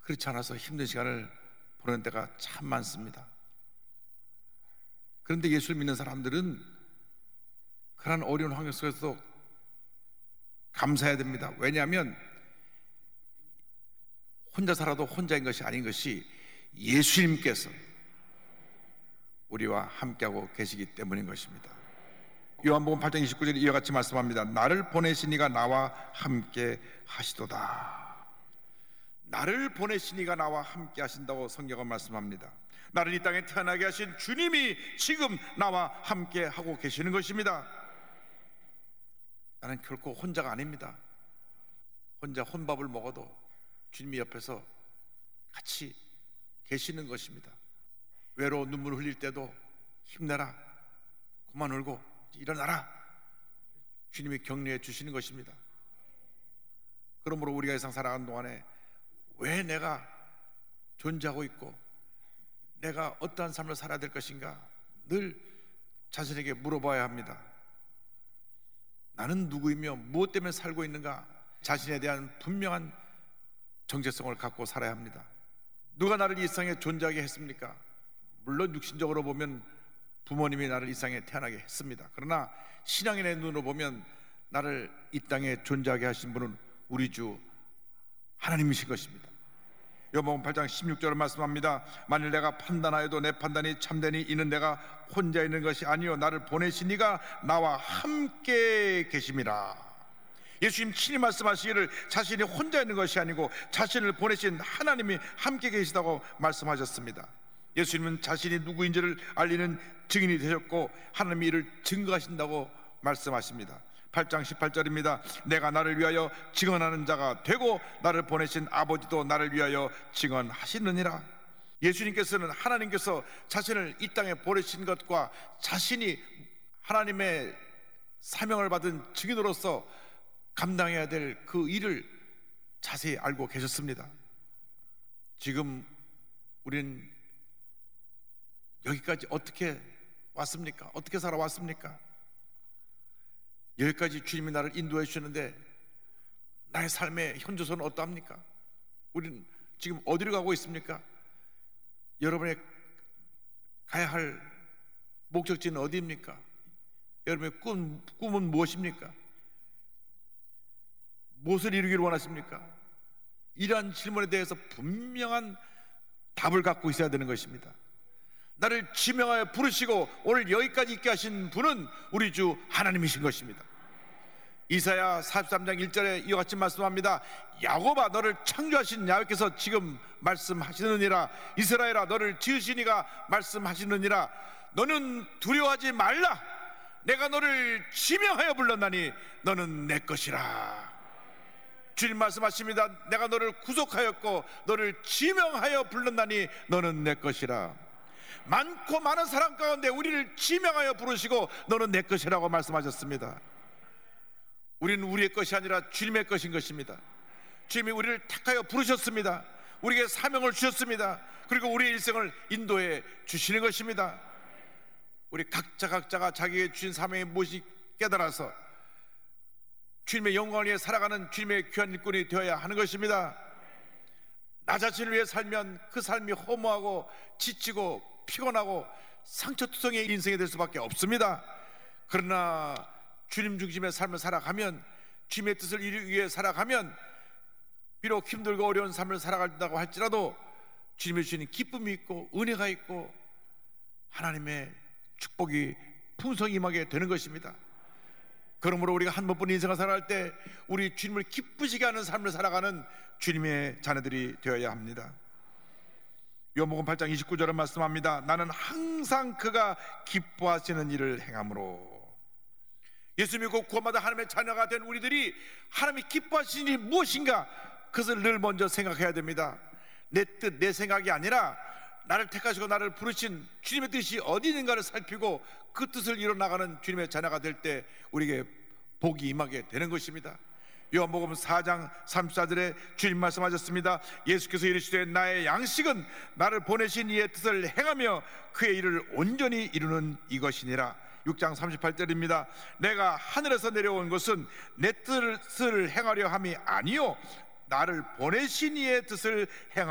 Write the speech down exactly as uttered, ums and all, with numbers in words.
그렇지 않아서 힘든 시간을 보내는 때가 참 많습니다. 그런데 예수를 믿는 사람들은 그런 어려운 환경 속에서도 감사해야 됩니다. 왜냐하면 혼자 살아도 혼자인 것이 아닌 것이 예수님께서 우리와 함께하고 계시기 때문인 것입니다. 요한복음 팔 장 이십구 절에 이와 같이 말씀합니다. 나를 보내신 이가 나와 함께 하시도다. 나를 보내신 이가 나와 함께 하신다고 성경은 말씀합니다. 나를 이 땅에 태어나게 하신 주님이 지금 나와 함께 하고 계시는 것입니다. 나는 결코 혼자가 아닙니다. 혼자 혼밥을 먹어도 주님이 옆에서 같이 계시는 것입니다. 외로워 눈물 흘릴 때도 힘내라, 그만 울고 일어나라, 주님이 격려해 주시는 것입니다. 그러므로 우리가 이 세상 살아가는 동안에 왜 내가 존재하고 있고 내가 어떠한 삶을 살아야 될 것인가 늘 자신에게 물어봐야 합니다. 나는 누구이며 무엇 때문에 살고 있는가? 자신에 대한 분명한 정체성을 갖고 살아야 합니다. 누가 나를 이 세상에 존재하게 했습니까? 물론 육신적으로 보면 부모님이 나를 이 세상에 태어나게 했습니다. 그러나 신앙인의 눈으로 보면 나를 이 땅에 존재하게 하신 분은 우리 주 하나님이신 것입니다. 요한복음 팔 장 십육 절을 말씀합니다. 만일 내가 판단하여도 내 판단이 참되니 이는 내가 혼자 있는 것이 아니요 나를 보내신 이가 나와 함께 계심이라. 예수님 친히 말씀하시기를 자신이 혼자 있는 것이 아니고 자신을 보내신 하나님이 함께 계시다고 말씀하셨습니다. 예수님은 자신이 누구인지를 알리는 증인이 되셨고 하나님이 이를 증거하신다고 말씀하십니다. 팔 장 십팔 절입니다. 내가 나를 위하여 증언하는 자가 되고 나를 보내신 아버지도 나를 위하여 증언하시느니라. 예수님께서는 하나님께서 자신을 이 땅에 보내신 것과 자신이 하나님의 사명을 받은 증인으로서 감당해야 될 그 일을 자세히 알고 계셨습니다. 지금 우린 여기까지 어떻게 왔습니까? 어떻게 살아왔습니까? 여기까지 주님이 나를 인도해 주셨는데 나의 삶의 현주소는 어떠합니까? 우리는 지금 어디로 가고 있습니까? 여러분의 가야 할 목적지는 어디입니까? 여러분의 꿈, 꿈은 무엇입니까? 무엇을 이루기를 원하십니까? 이러한 질문에 대해서 분명한 답을 갖고 있어야 되는 것입니다. 나를 지명하여 부르시고 오늘 여기까지 있게 하신 분은 우리 주 하나님이신 것입니다. 이사야 사십삼 장 일 절에 이와 같이 말씀합니다. 야곱아 너를 창조하신 야훼께서 지금 말씀하시느니라. 이스라엘아 너를 지으신 이가 말씀하시느니라. 너는 두려워하지 말라. 내가 너를 지명하여 불렀나니 너는 내 것이라. 주님 말씀하십니다. 내가 너를 구속하였고 너를 지명하여 불렀나니 너는 내 것이라. 많고 많은 사람 가운데 우리를 지명하여 부르시고 너는 내 것이라고 말씀하셨습니다. 우리는 우리의 것이 아니라 주님의 것인 것입니다. 주님이 우리를 택하여 부르셨습니다. 우리에게 사명을 주셨습니다. 그리고 우리의 일생을 인도해 주시는 것입니다. 우리 각자 각자가 자기에게 주신 사명이 무엇이 깨달아서 주님의 영광을 위해 살아가는 주님의 귀한 일꾼이 되어야 하는 것입니다. 나 자신을 위해 살면 그 삶이 허무하고 지치고 피곤하고 상처투성이의 인생이 될 수밖에 없습니다. 그러나 주님 중심의 삶을 살아가면, 주님의 뜻을 이루기 위해 살아가면 비록 힘들고 어려운 삶을 살아간다고 할지라도 주님이 주시는 기쁨이 있고 은혜가 있고 하나님의 축복이 풍성히 임하게 되는 것입니다. 그러므로 우리가 한 번뿐인 인생을 살아갈 때 우리 주님을 기쁘시게 하는 삶을 살아가는 주님의 자녀들이 되어야 합니다. 요한복음 팔 장 이십구 절은 말씀합니다. 나는 항상 그가 기뻐하시는 일을 행함으로. 예수 믿고 구원받아 하나님의 자녀가 된 우리들이 하나님이 기뻐하시는 일이 무엇인가, 그것을 늘 먼저 생각해야 됩니다. 내 뜻, 내 생각이 아니라 나를 택하시고 나를 부르신 주님의 뜻이 어디 있는가를 살피고 그 뜻을 이뤄나가는 주님의 자녀가 될 때 우리에게 복이 임하게 되는 것입니다. 요한복음 사 장 삼십사 절에 주님 말씀하셨습니다. 예수께서 이르시되 나의 양식은 나를 보내신 이의 뜻을 행하며 그의 일을 온전히 이루는 이것이니라. 육 장 삼십팔 절입니다. 내가 하늘에서 내려온 것은 내 뜻을 행하려 함이 아니요 나를 보내신 이의 뜻을 행하려